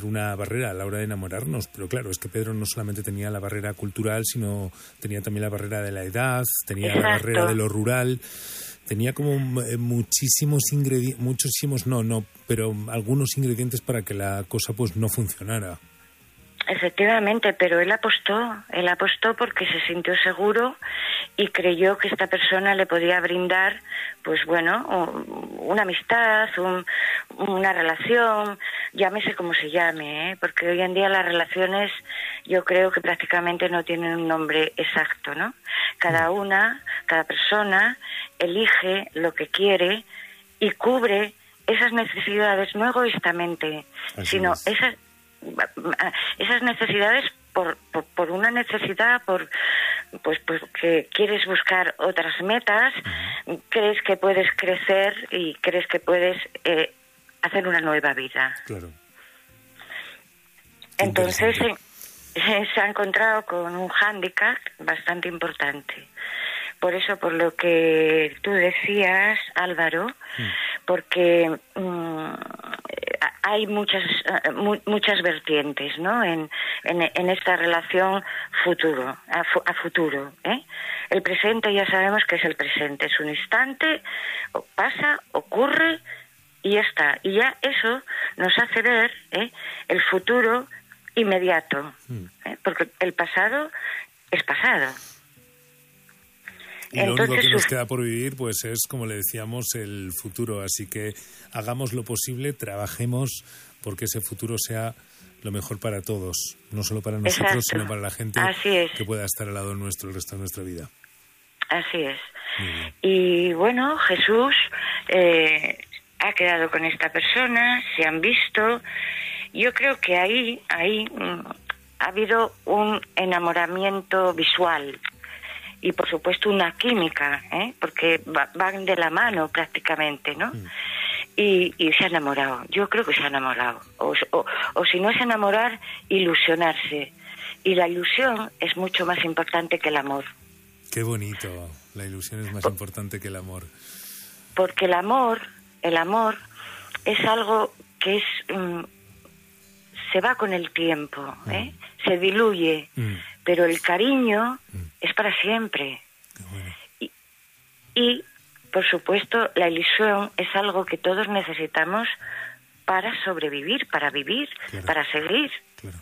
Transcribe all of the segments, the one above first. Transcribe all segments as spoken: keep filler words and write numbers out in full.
siempre una barrera a la hora de enamorarnos, pero claro, es que Pedro no solamente tenía la barrera cultural, sino tenía también la barrera de la edad, tenía Exacto. la barrera de lo rural, tenía como muchísimos ingredientes, muchísimos no, no, pero algunos ingredientes para que la cosa pues no funcionara. Efectivamente, pero él apostó, él apostó porque se sintió seguro y creyó que esta persona le podía brindar, pues bueno, una amistad, un, una relación, llámese como se llame, ¿eh? Porque hoy en día las relaciones yo creo que prácticamente no tienen un nombre exacto, ¿no? Cada una, cada persona elige lo que quiere y cubre esas necesidades, no egoístamente, Así sino es. esas esas necesidades por, por por una necesidad, por pues porque quieres buscar otras metas, uh-huh. crees que puedes crecer y crees que puedes eh, hacer una nueva vida. Claro. Entonces se, se ha encontrado con un hándicap bastante importante. Por eso, por lo que tú decías, Álvaro, mm. porque mm, hay muchas uh, muchas vertientes, ¿no? En, en en esta relación futuro a, fu- a futuro, ¿eh? El presente ya sabemos que es el presente, es un instante, pasa, ocurre y ya está. Y ya eso nos hace ver ¿eh? el futuro inmediato, mm. ¿eh? Porque el pasado es pasado. Y lo único que nos queda por vivir, pues es, como le decíamos, el futuro. Así que hagamos lo posible, trabajemos porque ese futuro sea lo mejor para todos. No solo para nosotros, Exacto. sino para la gente que pueda estar al lado nuestro el resto de nuestra vida. Así es. Y bueno, Jesús eh, ha quedado con esta persona, se han visto. Yo creo que ahí, ahí mm, ha habido un enamoramiento visual. Y, por supuesto, una química, ¿eh? Porque va, van de la mano prácticamente, ¿no? Mm. Y, y se ha enamorado. Yo creo que se ha enamorado. O, o, o si no es enamorar, ilusionarse. Y la ilusión es mucho más importante que el amor. Qué bonito. La ilusión es más Por, importante que el amor. Porque el amor, el amor es algo que es um, se va con el tiempo, ¿eh? Mm. Se diluye. Mm. Pero el cariño mm. es para siempre. Bueno. Y, y, por supuesto, la ilusión es algo que todos necesitamos para sobrevivir, para vivir, claro. para seguir. Claro.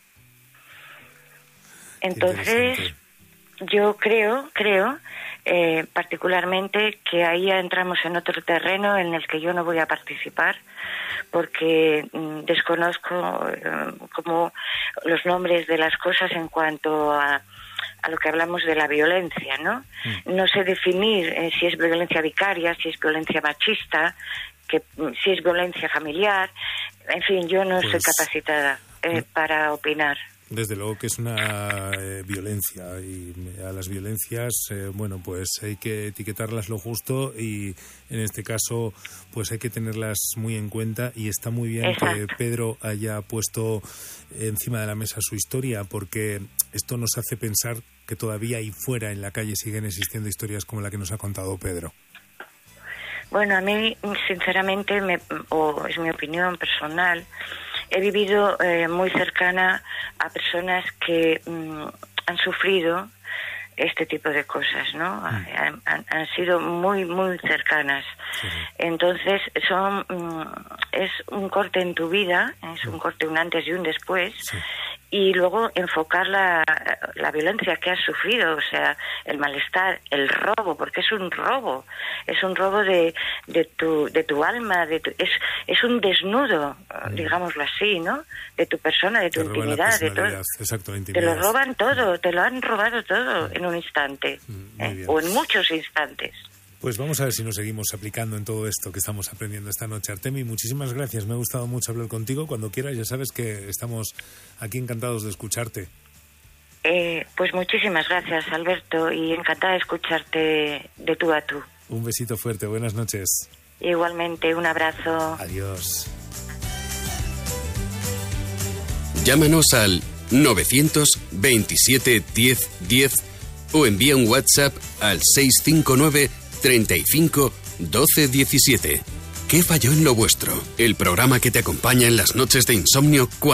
Entonces, yo creo, creo, eh, particularmente, que ahí ya entramos en otro terreno en el que yo no voy a participar, porque mmm, desconozco eh, como los nombres de las cosas en cuanto a, a lo que hablamos de la violencia, ¿no? Mm. No sé definir eh, si es violencia vicaria, si es violencia machista, que si es violencia familiar. En fin, yo no pues, soy capacitada eh, mm. para opinar. Desde luego que es una eh, violencia y a las violencias, eh, bueno, pues hay que etiquetarlas lo justo y en este caso pues hay que tenerlas muy en cuenta y está muy bien Exacto. que Pedro haya puesto encima de la mesa su historia porque esto nos hace pensar que todavía ahí fuera en la calle siguen existiendo historias como la que nos ha contado Pedro. Bueno, a mí sinceramente, me, o es mi opinión personal, he vivido eh, muy cercana a personas que mmm, han sufrido este tipo de cosas, ¿no? Mm. Han, han, han sido muy, muy cercanas. Sí. Entonces, son mmm, es un corte en tu vida, es un corte un antes y un después, sí. Y luego enfocar la, la violencia que has sufrido, o sea, el malestar, el robo, porque es un robo, es un robo de, de tu de tu alma, de tu, es es un desnudo, mm. digámoslo así, ¿no? De tu persona, de tu te intimidad, de todo. Exacto, la intimidad. Te lo roban todo, te lo han robado todo mm. en un instante, mm, ¿eh? O en muchos instantes. Pues vamos a ver si nos seguimos aplicando en todo esto que estamos aprendiendo esta noche. Artemi, muchísimas gracias. Me ha gustado mucho hablar contigo. Cuando quieras, ya sabes que estamos aquí encantados de escucharte. Eh, pues muchísimas gracias, Alberto, y encantada de escucharte de tú a tú. Un besito fuerte. Buenas noches. Igualmente, un abrazo. Adiós. Llámanos al novecientos veintisiete diez diez o envía un WhatsApp al seis cinco nueve treinta y cinco doce diecisiete. ¿Qué falló en lo vuestro? El programa que te acompaña en las noches de insomnio.